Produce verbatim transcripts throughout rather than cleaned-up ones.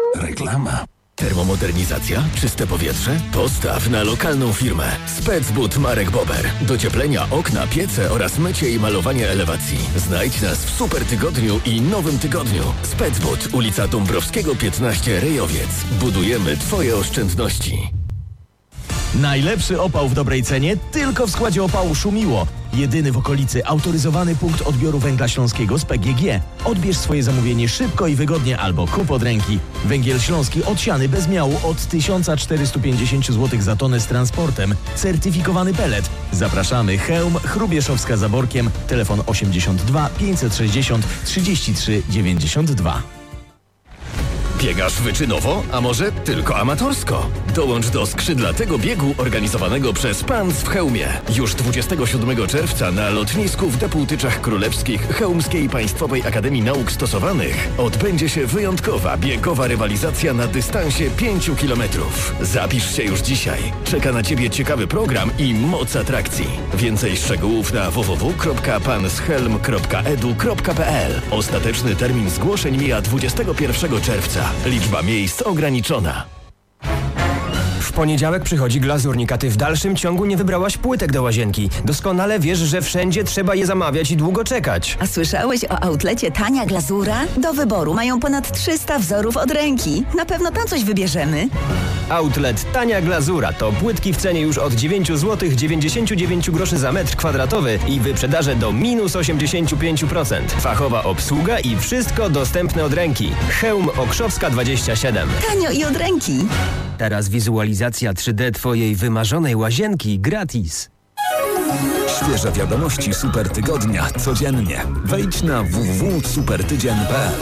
Reklama. Termomodernizacja? Czyste powietrze? Postaw na lokalną firmę. Specbud Marek Bober. Docieplenia, okna, piece oraz mycie i malowanie elewacji. Znajdź nas w super tygodniu i nowym tygodniu. Specbud, ulica Dąbrowskiego piętnaście, Rejowiec. Budujemy Twoje oszczędności. Najlepszy opał w dobrej cenie tylko w składzie opału Szumiło. Jedyny w okolicy autoryzowany punkt odbioru węgla śląskiego z P G G. Odbierz swoje zamówienie szybko i wygodnie albo kup od ręki. Węgiel śląski odsiany bez miału od tysiąc czterysta pięćdziesiąt złotych za tonę z transportem. Certyfikowany pelet. Zapraszamy. Chełm, Chrubieszowska za Borkiem. Telefon osiemdziesiąt dwa pięćset sześćdziesiąt trzydzieści trzy dziewięćdziesiąt dwa. Biegasz wyczynowo, a może tylko amatorsko? Dołącz do skrzydlatego biegu organizowanego przez Pans w Chełmie. Już dwudziestego siódmego czerwca na lotnisku w Depułtyczach Królewskich Chełmskiej Państwowej Akademii Nauk Stosowanych odbędzie się wyjątkowa biegowa rywalizacja na dystansie pięciu kilometrów. Zapisz się już dzisiaj. Czeka na Ciebie ciekawy program i moc atrakcji. Więcej szczegółów na w w w kropka panschelm kropka e d u kropka p l. Ostateczny termin zgłoszeń mija dwudziestego pierwszego czerwca. Liczba miejsc ograniczona. W poniedziałek przychodzi glazurnik, a ty w dalszym ciągu nie wybrałaś płytek do łazienki. Doskonale wiesz, że wszędzie trzeba je zamawiać i długo czekać. A słyszałeś o outlecie Tania Glazura? Do wyboru mają ponad trzysta wzorów od ręki. Na pewno tam coś wybierzemy. Outlet Tania Glazura to płytki w cenie już od dziewięć złotych dziewięćdziesiąt dziewięć groszy za metr kwadratowy i wyprzedaże do minus osiemdziesiąt pięć procent. Fachowa obsługa i wszystko dostępne od ręki. Chełm Okrzowska dwadzieścia siedem. Tanio i od ręki. Teraz wizualizacja trzy D Twojej wymarzonej łazienki gratis. Świeże wiadomości Super Tygodnia codziennie. Wejdź na w w w kropka supertydzień kropka p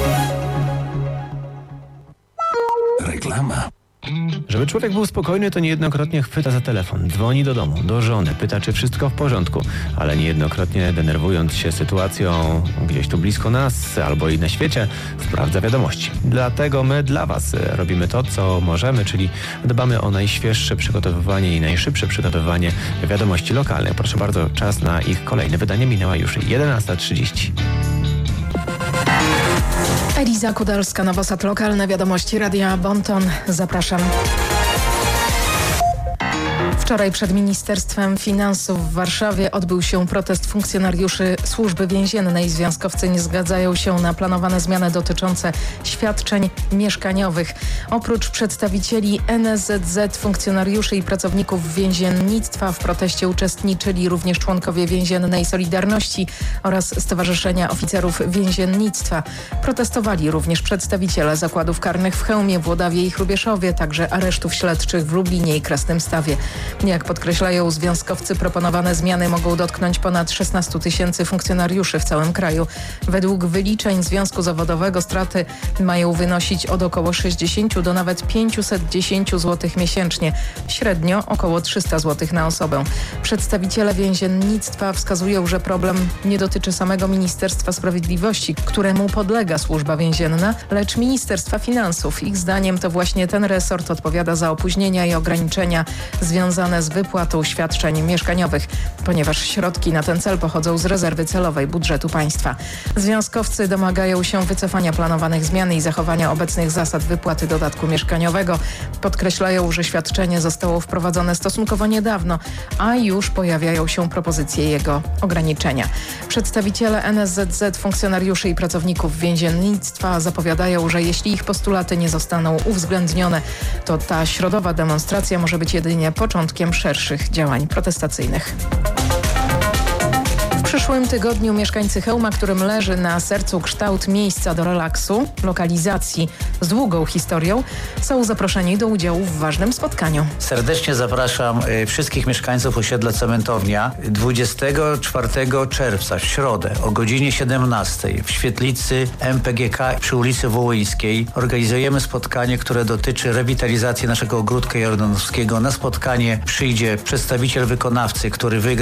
l. Reklama. Żeby człowiek był spokojny, to niejednokrotnie chwyta za telefon, dzwoni do domu, do żony, pyta, czy wszystko w porządku, ale niejednokrotnie denerwując się sytuacją gdzieś tu blisko nas albo i na świecie, sprawdza wiadomości. Dlatego my dla Was robimy to, co możemy, czyli dbamy o najświeższe przygotowywanie i najszybsze przygotowywanie wiadomości lokalnych. Proszę bardzo, czas na ich kolejne wydanie. Minęła już jedenasta trzydzieści. Eliza Kudalska, Nowosad Lokalne Wiadomości Radia Bonton. Zapraszam. Wczoraj przed Ministerstwem Finansów w Warszawie odbył się protest funkcjonariuszy Służby Więziennej. Związkowcy nie zgadzają się na planowane zmiany dotyczące świadczeń mieszkaniowych. Oprócz przedstawicieli N S Z Z, funkcjonariuszy i pracowników więziennictwa w proteście uczestniczyli również członkowie Więziennej Solidarności oraz Stowarzyszenia Oficerów Więziennictwa. Protestowali również przedstawiciele zakładów karnych w Chełmie, Włodawie i Chrubieszowie, także aresztów śledczych w Lublinie i Krasnymstawie. Jak podkreślają związkowcy, proponowane zmiany mogą dotknąć ponad szesnaście tysięcy funkcjonariuszy w całym kraju. Według wyliczeń Związku Zawodowego straty mają wynosić od około sześćdziesiąt do nawet pięćset dziesięć złotych miesięcznie. Średnio około trzysta złotych na osobę. Przedstawiciele więziennictwa wskazują, że problem nie dotyczy samego Ministerstwa Sprawiedliwości, któremu podlega Służba Więzienna, lecz Ministerstwa Finansów. Ich zdaniem to właśnie ten resort odpowiada za opóźnienia i ograniczenia związane z wypłatą świadczeń mieszkaniowych, ponieważ środki na ten cel pochodzą z rezerwy celowej budżetu państwa. Związkowcy domagają się wycofania planowanych zmian i zachowania obecnych zasad wypłaty dodatku mieszkaniowego. Podkreślają, że świadczenie zostało wprowadzone stosunkowo niedawno, a już pojawiają się propozycje jego ograniczenia. Przedstawiciele N S Z Z, funkcjonariuszy i pracowników więziennictwa zapowiadają, że jeśli ich postulaty nie zostaną uwzględnione, to ta środowa demonstracja może być jedynie początkiem szerszych działań protestacyjnych. W przyszłym tygodniu mieszkańcy Chełma, którym leży na sercu kształt miejsca do relaksu, lokalizacji z długą historią, są zaproszeni do udziału w ważnym spotkaniu. Serdecznie zapraszam y, wszystkich mieszkańców osiedla Cementownia dwudziestego czwartego czerwca w środę o godzinie siedemnastej w świetlicy M P G K przy ulicy Wołyńskiej. Organizujemy spotkanie, które dotyczy rewitalizacji naszego ogródka jordanowskiego. Na spotkanie przyjdzie przedstawiciel wykonawcy, który wygra